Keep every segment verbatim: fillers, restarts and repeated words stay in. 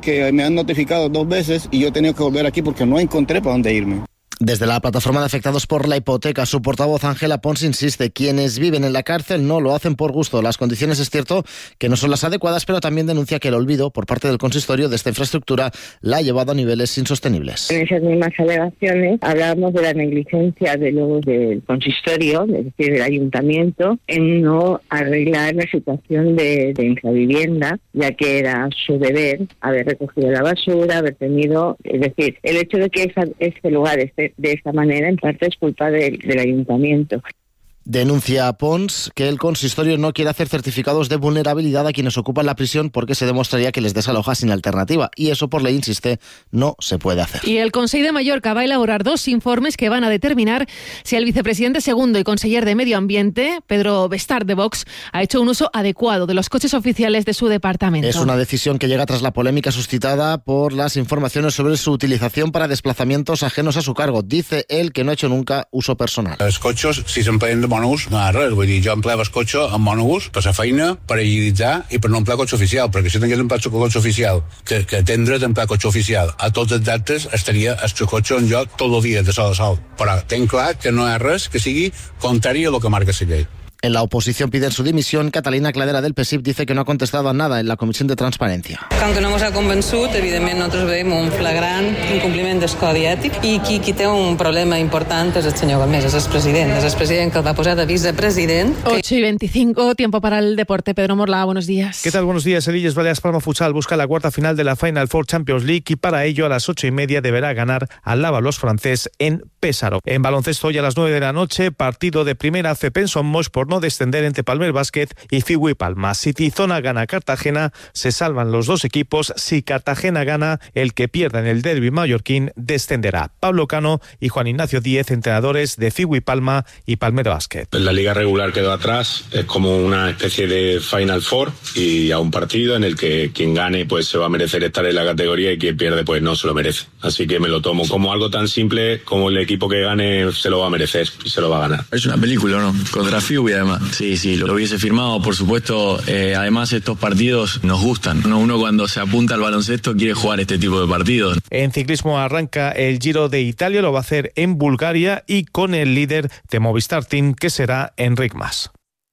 que me han notificado dos veces y yo he tenido que volver aquí porque no encontré para dónde irme. Desde la plataforma de afectados por la hipoteca, su portavoz Ángela Pons insiste, quienes viven en la cárcel no lo hacen por gusto. Las condiciones es cierto que no son las adecuadas, pero también denuncia que el olvido por parte del consistorio de esta infraestructura la ha llevado a niveles insostenibles. En esas mismas alegaciones hablábamos de la negligencia de los del consistorio, es decir, del ayuntamiento, en no arreglar la situación de, de infravivienda, ya que era su deber haber recogido la basura, haber tenido, es decir, el hecho de que esa, este lugar esté de esta manera, en parte es culpa de, del ayuntamiento. Denuncia a Pons que el consistorio no quiere hacer certificados de vulnerabilidad a quienes ocupan la prisión porque se demostraría que les desaloja sin alternativa y eso, por ley, insiste, no se puede hacer. Y el Consell de Mallorca va a elaborar dos informes que van a determinar si el vicepresidente segundo y conseller de Medio Ambiente, Pedro Bestard de Vox, ha hecho un uso adecuado de los coches oficiales de su departamento. Es una decisión que llega tras la polémica suscitada por las informaciones sobre su utilización para desplazamientos ajenos a su cargo. Dice él que no ha hecho nunca uso personal. Els cotxes, si s'empleen de monús, no hi ha res. Vull dir, jo empleava el cotxe amb monús per la feina, per agilitzar i per no emplear cotxe oficial, perquè si tingués empleat el cotxe oficial, que, que tindre d'emplear cotxe oficial a tots els actes, estaria el cotxe en lloc tot el dia, de sol a sol. Però tenc clar que no hi ha res que sigui contrari a lo que marca la llei. En la oposición piden su dimisión. Catalina Cladera del P S I P dice que no ha contestado a nada en la Comisión de Transparencia. Com que no ens ha convençut, evidentment nosaltres veiem un flagrant incompliment del codi ètic i qui, qui té un problema important és el senyor Gómez, és el president, és el president que el va posar de vicepresident. ocho y veinticinco, tiempo para el deporte. Pedro Morla, buenos días. ¿Qué tal? Buenos días. El Illes Balears Palma Futsal busca la cuarta final de la Final Four Champions League y para ello a las ocho y media deberá ganar al Lávalos francés en Pésaro. En baloncesto hoy a las nueve de la noche, partido de primera C P en Somos por no descender entre Palmer Basket y Figui Palma. Si Tizona gana Cartagena, se salvan los dos equipos. Si Cartagena gana, el que pierda en el derbi mallorquín descenderá. Pablo Cano y Juan Ignacio Díez, entrenadores de Figui Palma y Palmer Basket. La liga regular quedó atrás, es como una especie de Final Four y a un partido en el que quien gane pues se va a merecer estar en la categoría y quien pierde pues no se lo merece. Así que me lo tomo como algo tan simple como el equipo que gane se lo va a merecer y se lo va a ganar. Es una película, ¿no? Contra Figui además. Sí, sí, lo hubiese firmado, por supuesto. Eh, además, estos partidos nos gustan. Uno, uno cuando se apunta al baloncesto quiere jugar este tipo de partidos. En ciclismo arranca el Giro de Italia, lo va a hacer en Bulgaria y con el líder de Movistar Team, que será Enric Mas.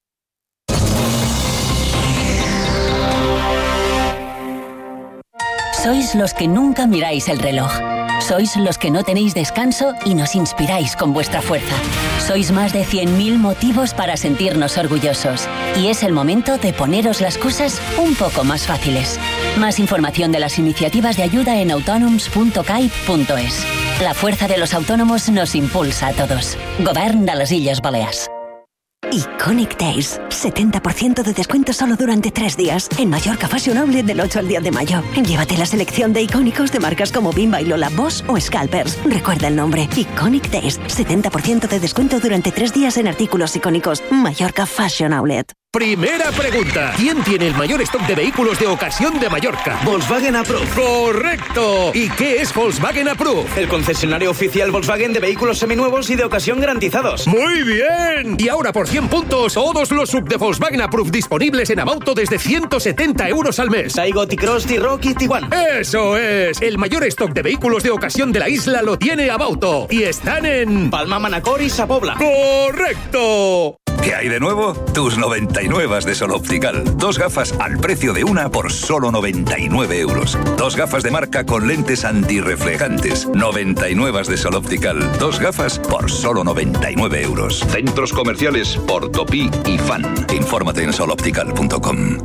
Sois los que nunca miráis el reloj. Sois los que no tenéis descanso y nos inspiráis con vuestra fuerza. Sois más de cien mil motivos para sentirnos orgullosos. Y es el momento de poneros las cosas un poco más fáciles. Más información de las iniciativas de ayuda en autonoms punto cai punto es. La fuerza de los autónomos nos impulsa a todos. Govern de les Illes Balears. Iconic Days. setenta por ciento de descuento solo durante tres días. En Mallorca Fashion Outlet del ocho al diez de mayo. Llévate la selección de icónicos de marcas como Bimba y Lola, Boss o Scalpers. Recuerda el nombre. Iconic Days. setenta por ciento de descuento durante tres días en artículos icónicos. Mallorca Fashion Outlet. Primera pregunta. ¿Quién tiene el mayor stock de vehículos de ocasión de Mallorca? Volkswagen Approved. ¡Correcto! ¿Y qué es Volkswagen Approved? El concesionario oficial Volkswagen de vehículos seminuevos y de ocasión garantizados. ¡Muy bien! Y ahora por cien puntos, todos los sub de Volkswagen Approved disponibles en Amauto desde ciento setenta euros al mes. Taigo, T-Cross, T-Rock y Tiguan. ¡Eso es! El mayor stock de vehículos de ocasión de la isla lo tiene Amauto. Y están en... Palma, Manacor y Sapobla. ¡Correcto! ¿Qué hay de nuevo? Tus noventa y nueve de Sol Optical. Dos gafas al precio de una por solo noventa y nueve euros. Dos gafas de marca con lentes antirreflejantes. noventa y nueve de Sol Optical. Dos gafas por solo noventa y nueve euros. Centros comerciales Portopí y Fan. Infórmate en sol optical punto com.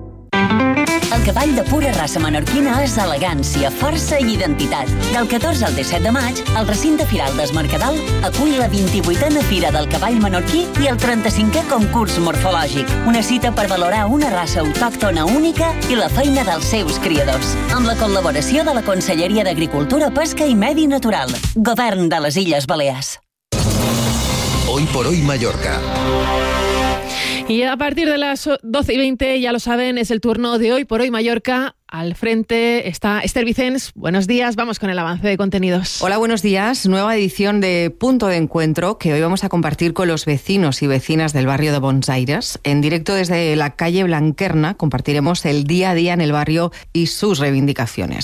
El cavall de pura raça menorquina és elegància, força i identitat. Del catorze al disset de maig, el recinte firal d'Es Mercadal acull la vint-i-vuitena Fira del Cavall Menorquí i el trenta-cinquè concurs morfològic. Una cita per valorar una raça autòctona única i la feina dels seus criadors. Amb la col·laboració de la Conselleria d'Agricultura, Pesca i Medi Natural. Govern de les Illes Balears. Hoy por hoy Mallorca. Y a partir de las doce y veinte, ya lo saben, es el turno de Hoy por Hoy Mallorca. Al frente está Esther Vicens. Buenos días, vamos con el avance de contenidos. Hola, buenos días. Nueva edición de Punto de Encuentro que hoy vamos a compartir con los vecinos y vecinas del barrio de Bons Aires. En directo desde la calle Blanquerna compartiremos el día a día en el barrio y sus reivindicaciones.